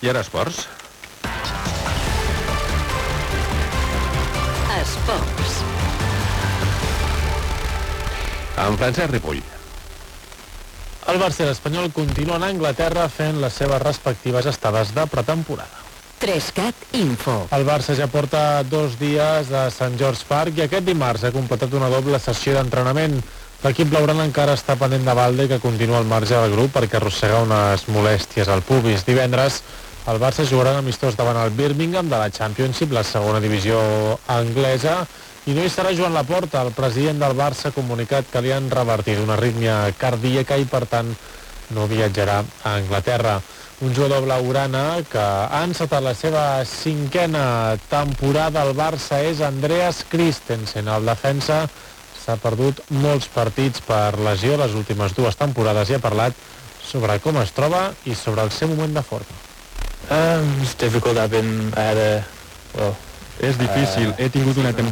I ara esports. Esports. Amb Francesc Ripoll. El Barça i l'Espanyol continuen a Anglaterra fent les seves respectives estades de pretemporada. 3CAT Info. El Barça ja porta 2 dies a Sant George Park i aquest dimarts ha completat una doble sessió d'entrenament. L'equip blaugrana encara està pendent de Balde, que continua al marge del grup perquè arrossega unes molèsties al pubis. Divendres el Barça jugarà en amistós davant el Birmingham de la Championship, la segona divisió anglesa, i no hi serà Joan Laporta. El president del Barça ha comunicat que li han revertit una arrítmia cardíaca i, per tant, no viatjarà a Anglaterra. Un jugador blaugrana que ha encetat la seva 5a temporada al Barça és Andreas Christensen. El defensa s'ha perdut molts partits per lesió les últimes 2 temporades i ha parlat sobre com es troba i sobre el seu moment de forma. It's difficult. És difícil. He tingut una temporada